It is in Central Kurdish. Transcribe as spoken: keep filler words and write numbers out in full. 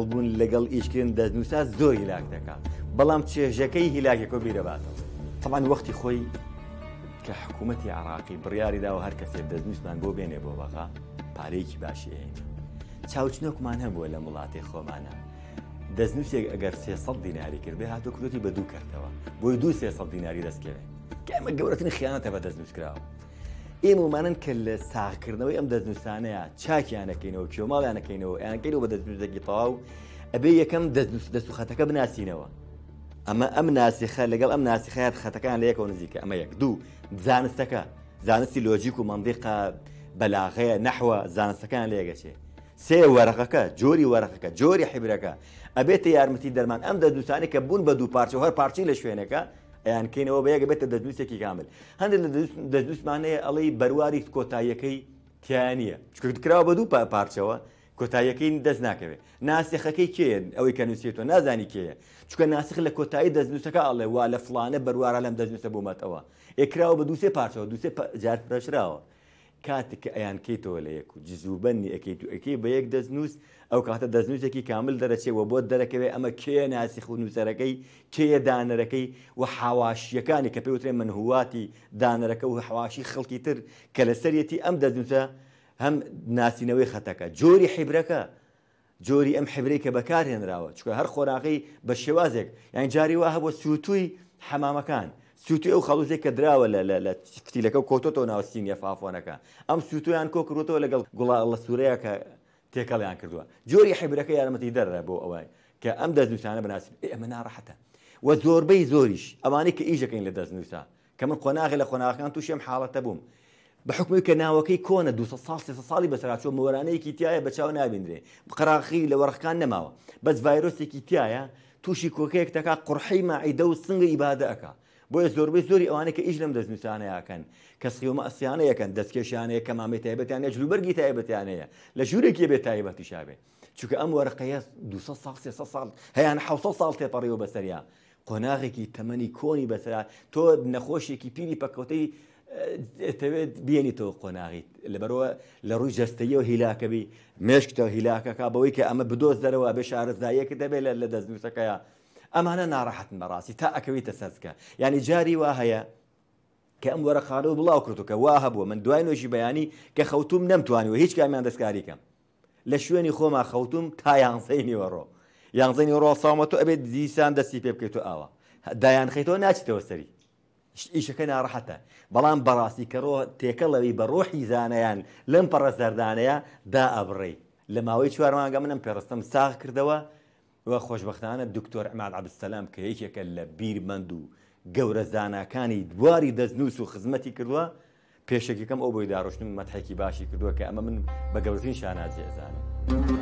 بوون لەگەڵ ئیشکردن دەستنووسا زۆر هیلاک دەکات بەڵام چێژەکەی هیلاکێکۆ بیرەباتەوە طبعاً وەختی خۆی کە حکوومەتی عراقی بڕیاریداوە هەر کەسێک دەستنووسمان بۆ بێنێ بۆ بەغا پارەیەکی باشی هەیە چاوچنۆکمان هەبووە لە وڵاتی خۆمانە دەستنووسێک ئەگەر سێسەد دیناری کرد بێ هاتۆ کروتی بە دوو کردەوە بۆی دوو سێسەد دیناری دەستکەوێت کە ئەمە گەورەترین خیانەتە بە دەستنووسکراوە ئێمە ومانن کە لە ساغکردنەوەی ئەم دەستنووسانەیە چاکیانەکەینەوە کێوەماڵیانەکەینەوە یانەکەینەوە بە دەستنووسێکی تەواو ئەبێ یەکەم دەست و خەتەکە بناسینەوە ئەمە ئەم ناسیخە لەگەڵ ئەم ناسیخەیە خەتەکان لە یەکەوە نزیکە ئەمە یەک دوو زانستەکە زانستی لۆجیک و مەندیقە بەلاغەیە نەحوە زانستەکان لە یەکەچێ سێ وەرەقەکە جۆری وەرەقەکە جۆری حیبرەکە ئەبێتە یارمەتی دەرمان ئەم دەستنووسانەی کە بوون بە دوو پارچە و هەر پارچەی لە شوێنەکە ئەیان کەینەوە بە یەکە بێتە دەستنووسێکی کامل هەندێک لە دەستنووسمانەیە ئەڵەی بەرواری کۆتاییەکەی تیان نییە چکە کراوە بە دوو پارچەوە کۆتاییەکەی دەست ناکەوێت ناسیخەکەی کێیە ئەوەی کە نووسێتەوە نازانی کێیە چکە ناسخ لە کۆتایی دەستنووسەکە ئەڵێ وا لە فڵانە بەروارە لەم دەستنووسە بوومەتەوە ئێکراوە بە دووسێ پارچەوە دووسێ جار فرەشراوە کاتێک کە ئەیان کەیتەوە لە یەک و جزوبەنی ئەەکەیت و ئەکەی بە یەک دەستنووس ئەو کاتە دەستنووسێکی کامل دەرەچێەوە بۆ دەرەکەوێت ئەمە کێ ناسیخ و نووسەرەکەی کێیە دانەرەکەی و حواشیەکانی کە پێوترێ منهواتی دانەرەکە و حواشی خەڵکی تر کە لە سەرەتی ئەم دەستنووسە هەم ناسینەوەی خەتەکە جۆری حیبرەکە جۆری ئەم حیبرەی کە بەکارهێنراوە چکە هەر خۆراقی بە شێوازێک یان جاری وا هەبووە سووتوی حەمامەکان سووتی ئەو خەڵوزێک کە دراوە لە فتیلەکە و کۆتۆتەوە ناوسینە فافۆنەکە ئەم سووتۆیان کۆ کردوتەوە لەگەڵ گوڵاڵە سوورەیە کە تێکەڵیان کردووە جۆری حیبرەکە یارمەتی دەرە بۆ ئەوەی کە ئەم دەستنووسانە بناسب ئەمە ناڕەحەتە و زۆربەی زۆریش ئەوانەی کە ئیژەکەین لە دەستنووسە کە من قۆناغی لە قۆناغەکان تووشێم حاڵەتە بووم بە حکمی کە ناوەکەی کۆنە دووسەد ساڵ سێسەد ساڵی بەسەرچۆ مۆرانەیەکی تایە بەچاو نابیندرێ قەراغی لە وەرەقەکان نەماوە بەس ڤایرۆسێکی تایە تووشی کۆکەیەک تەکا قورحەی ماعیدە و سنگە ئیبادە ئەکا بۆیە زۆربەی زۆری ئەوانەی کە ئیش لەم دەستنووسانەیەکەن کە سخیومە ئەسیانەیەکەن دەستکێشانەیە کە مامەی تایبەتیانەیە جلوبەرگی تایبەتیانەیە لە ژوورێکی بێت تایبەتی شابێ چونکە ئەم وەرەقەیە دووسەد ساڵ سێسەد ساڵ هەیان حەوسەد ساڵ تێپەڕیەوە بەسەریا قۆناغێکی تەمەنی کۆنی بەسەرا تۆ نەخۆشیێکی پیری پەکەوتەی دەوێت بێنیتەوە قۆناغیت لەبەرەوە لە ڕووی جەستەیەوە هیلاکەبی مێشکتەوە هیلاکەکە بەوەی کە ئەمە بدۆز دەرەوە بێ شارەزاییەکە دەبێت لە دەستنووسەکەیە ئەمانە ناڕەحەتن بەڕاستی تا ئەکەویتە سەرچکە یعنی جاری وا هەیە کە ئەم وەرەقانەوە بڵاو کردوکە وا هەبووە من دوای نوێژی بەیانی کە خەوتوم نەمتوانیوە هیچ کامیان دەستکاریکەم لە شوێنی خۆما خەوتوم تا یانزەی نیوەڕۆ یانزەی نیوەڕۆ ساڵمەتۆ ئەبێت دیسان دەستی پێ بکەیت و ئاوە دایان خەیتەوە ناچیتەوە سەری ئیشەکە ناڕەحەتە بەڵام بەڕاستی کە ڕۆ تێکەڵەوی بە ڕۆحی زانەیان لەم پەڕە زەردانەیە دا ئەبڕێ لە ماوەی چوار مانگە منم پێڕستم ساغ کردەوە و خۆشبەختانە دکتۆر عماد عەبدولسەلام کە یەکێکە لە بیرمەند و گەورە زاناکانی دواری دەستنووس و خزمەتی کردووە پێشێکەکەم ئەو بۆی داڕۆشتم مەتحێکی باشی کردووە کە ئەمە من بە گەورەترین شانازی ئەزانم